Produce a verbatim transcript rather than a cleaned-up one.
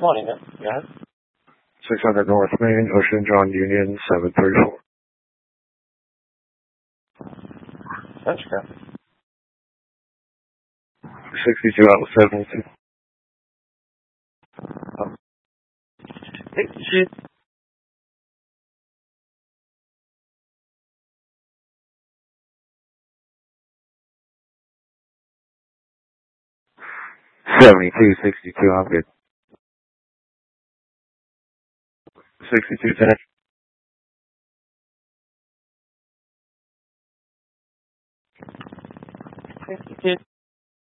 morning, yeah. Go ahead. six hundred North Main, Ocean John Union, seven three four. That's correct. sixty-two out of seventy-two. Oh. sixty-two. seventy-two, sixty-two, I'm good. sixty-two ten. sixty-two.